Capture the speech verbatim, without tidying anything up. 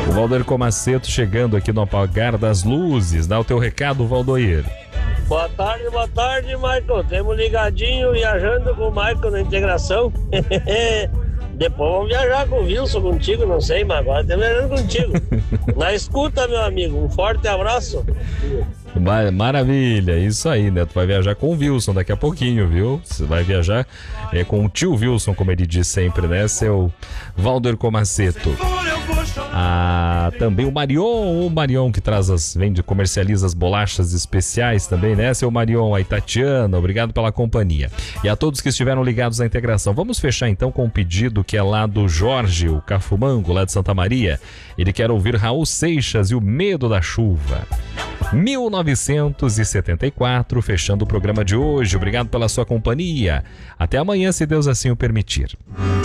O Valdoir Comaceto chegando aqui no apagar das luzes. Dá o teu recado, Valdoir. Boa tarde, boa tarde, Michael. Temos ligadinho, viajando com o Michael na integração. Depois vamos viajar com o Wilson contigo, não sei, mas agora estamos viajando contigo. Na escuta, meu amigo. Um forte abraço. Maravilha, isso aí, né? Tu vai viajar com o Wilson daqui a pouquinho, viu? Você vai viajar é, com o tio Wilson, como ele diz sempre, né? Seu Valdoir Comaceto. Ah, também o Marion, o Marion que traz as, vende, comercializa as bolachas especiais também, né? Seu Marion, a Tatiana, obrigado pela companhia. E a todos que estiveram ligados à integração. Vamos fechar então com um pedido que é lá do Jorge, o Cafumango, lá de Santa Maria. Ele quer ouvir Raul Seixas e o Medo da Chuva. mil novecentos e setenta e quatro, fechando o programa de hoje. Obrigado pela sua companhia. Até amanhã, se Deus assim o permitir.